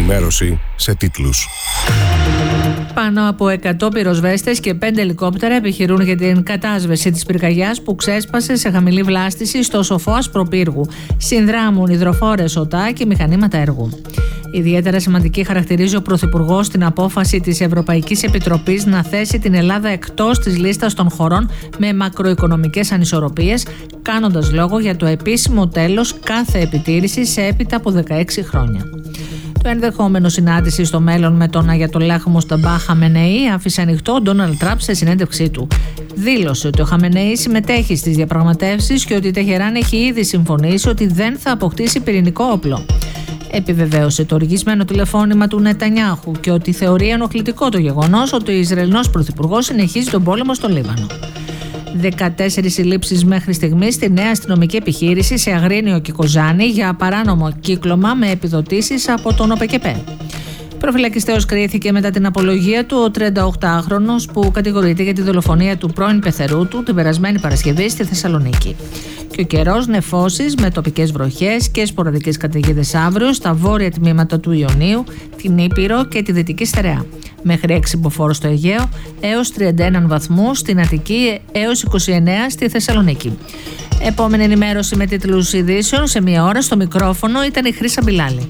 ενημέρωση σε τίτλους. Πάνω από 100 πυροσβέστες και 5 ελικόπτερα επιχειρούν για την κατάσβεση της πυρκαγιάς που ξέσπασε σε χαμηλή βλάστηση στο Σοφό Ασπροπύργου. Συνδράμουν υδροφόρες ΟΤΑ και μηχανήματα έργου. Ιδιαίτερα σημαντική χαρακτηρίζει ο Πρωθυπουργός την απόφαση της Ευρωπαϊκής Επιτροπής να θέσει την Ελλάδα εκτός της λίστας των χωρών με μακροοικονομικές ανισορροπίες, κάνοντας λόγο για το επίσημο τέλος κάθε επιτήρησης έπειτα από 16 χρόνια. Το ενδεχόμενο συνάντηση στο μέλλον με τον Αγιατολάχ Μοσταμπά Χαμενεή άφησε ανοιχτό ο Ντόναλντ Τραμπ σε συνέντευξή του. Δήλωσε ότι ο Χαμενεή συμμετέχει στις διαπραγματεύσεις και ότι η Τεχεράν έχει ήδη συμφωνήσει ότι δεν θα αποκτήσει πυρηνικό όπλο. Επιβεβαίωσε το οργισμένο τηλεφώνημα του Νετανιάχου και ότι θεωρεί ενοχλητικό το γεγονός ότι ο Ισραηλινός Πρωθυπουργός συνεχίζει τον πόλεμο στο Λίβανο. 14 συλλήψεις μέχρι στιγμής στη νέα αστυνομική επιχείρηση σε Αγρίνιο και Κοζάνη για παράνομο κύκλωμα με επιδοτήσεις από τον ΟΠΕΚΕΠΕ. Προφυλακιστέος κρίθηκε μετά την απολογία του ο 38χρονος που κατηγορείται για τη δολοφονία του πρώην πεθερού του την περασμένη Παρασκευή στη Θεσσαλονίκη. Και ο καιρός, νεφώσεις με τοπικές βροχές και σποραδικές καταιγίδες αύριο στα βόρεια τμήματα του Ιωνίου, την Ήπειρο και τη Δυτική Στερεά. Μέχρι 6 μποφόρ στο Αιγαίο έως 31 βαθμούς στην Αττική έως 29 στη Θεσσαλονίκη. Επόμενη ενημέρωση με τίτλους ειδήσεων σε μία ώρα στο μικρόφωνο ήταν η Χρύσα Μπιλάλη.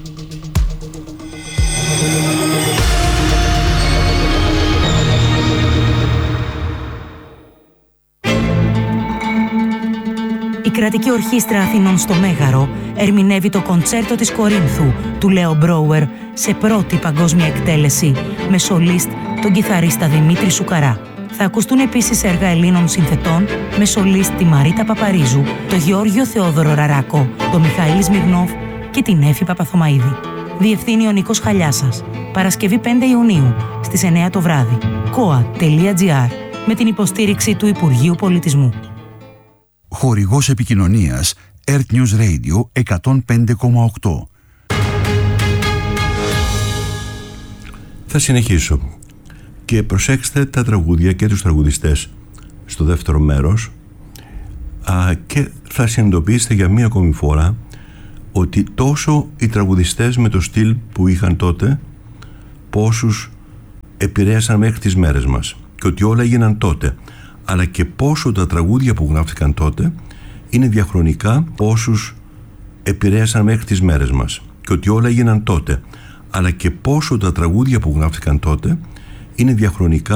Η Κρατική Ορχήστρα Αθηνών στο Μέγαρο ερμηνεύει το κοντσέρτο της Κορίνθου του Λέο Μπρόουερ σε πρώτη παγκόσμια εκτέλεση με σολίστ τον κιθαρίστα Δημήτρη Σουκαρά. Θα ακουστούν επίσης έργα Ελλήνων συνθετών με σολίστ τη Μαρίτα Παπαρίζου, τον Γεώργιο Θεόδωρο Ραράκο, τον Μιχαήλ Σμυρνόφ και την Έφη Παπαθωμαΐδη. Διευθύνει ο Νίκος Χαλιάσας. Παρασκευή 5 Ιουνίου στις 9 το βράδυ. koa.gr με την υποστήριξη του Υπουργείου Πολιτισμού. Χορηγός επικοινωνίας Earth News Radio 105,8. Θα συνεχίσω και προσέξτε τα τραγούδια και τους τραγουδιστές στο δεύτερο μέρος και θα συνειδητοποιήσετε για μία ακόμη φορά ότι τόσο οι τραγουδιστές με το στυλ που είχαν τότε πόσους επηρέασαν μέχρι τις μέρες μας και ότι όλα έγιναν τότε, αλλά και πόσο τα τραγούδια που γράφτηκαν τότε είναι διαχρονικά πόσους επηρέασαν μέχρι τις μέρες μας και ότι όλα έγιναν τότε, αλλά και πόσο τα τραγούδια που γράφτηκαν τότε είναι διαχρονικά